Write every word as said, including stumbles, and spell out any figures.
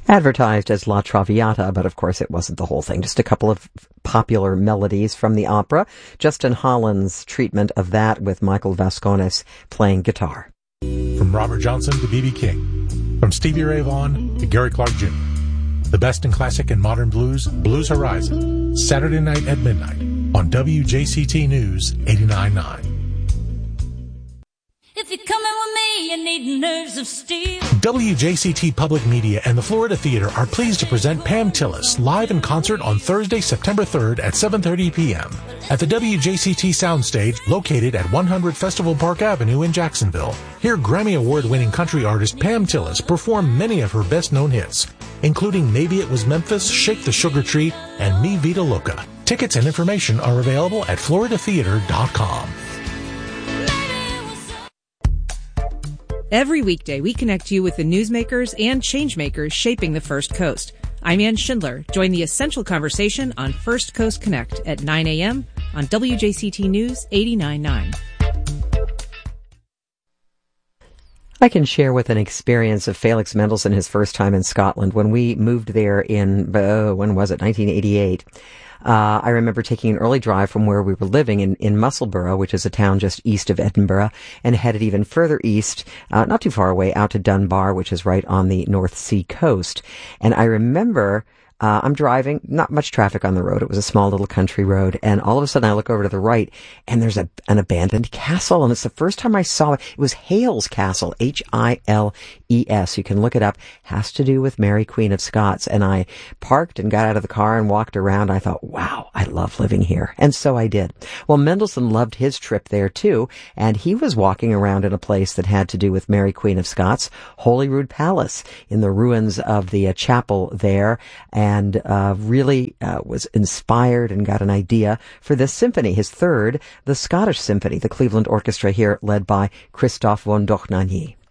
Advertised as La Traviata, but of course it wasn't the whole thing. Just a couple of popular melodies from the opera. Justin Holland's treatment of that with Michael Vascones playing guitar. From Robert Johnson to B B King. From Stevie Ray Vaughan to Gary Clark Junior The best in classic and modern blues, Blues Horizon. Saturday night at midnight on W J C T News eighty-nine point nine. If you're coming with me, you need nerves of steel. W J C T Public Media and the Florida Theater are pleased to present Pam Tillis live in concert on Thursday, September third at seven thirty p.m. at the W J C T Soundstage located at one hundred Festival Park Avenue in Jacksonville. Hear Grammy Award-winning country artist Pam Tillis perform many of her best-known hits, including Maybe It Was Memphis, Shake the Sugar Tree, and Mi Vida Loca. Tickets and information are available at florida theater dot com. Every weekday, we connect you with the newsmakers and changemakers shaping the First Coast. I'm Ann Schindler. Join the essential conversation on First Coast Connect at nine a.m. on W J C T News eighty-nine point nine. I can share with an experience of Felix Mendelssohn his first time in Scotland. When we moved there in, uh, when was it, nineteen eighty-eight. Uh, I remember taking an early drive from where we were living in, in Musselburgh, which is a town just east of Edinburgh, and headed even further east, uh, not too far away, out to Dunbar, which is right on the North Sea coast. And I remember Uh, I'm driving, not much traffic on the road. It was a small little country road. And all of a sudden I look over to the right and there's a, an abandoned castle. And it's the first time I saw it. It was Hales Castle, H I L E S. You can look it up. Has to do with Mary, Queen of Scots. And I parked and got out of the car and walked around. I thought, wow, I love living here. And so I did. Well, Mendelssohn loved his trip there too. And he was walking around in a place that had to do with Mary, Queen of Scots, Holyrood Palace, in the ruins of the uh, chapel there. And And uh, really uh, was inspired and got an idea for this symphony, his third, the Scottish Symphony, the Cleveland Orchestra here, led by Christoph von Dohnanyi.